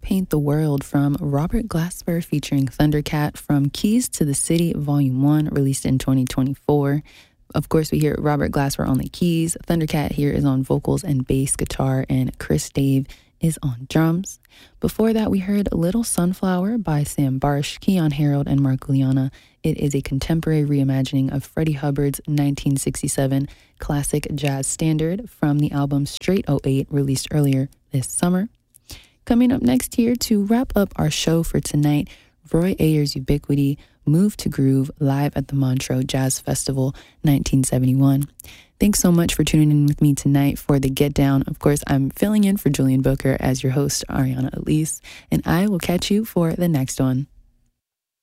Paint the World from Robert Glasper featuring Thundercat from Keys to the City Volume 1, released in 2024. Of course, we hear Robert Glasper on the keys. Thundercat here is on vocals and bass guitar, and Chris Dave is on drums. Before that, we heard Little Sunflower by Sam Barsh, Keyon Harold, and Mark Guiliana. It is a contemporary reimagining of Freddie Hubbard's 1967 classic jazz standard from the album Straight 08, released earlier this summer. Coming up next here to wrap up our show for tonight, Roy Ayers' Ubiquity, Move to Groove, live at the Montreux Jazz Festival 1971. Thanks so much for tuning in with me tonight for the Get Down. Of course, I'm filling in for Julian Booker as your host, Ariana Elise, and I will catch you for the next one.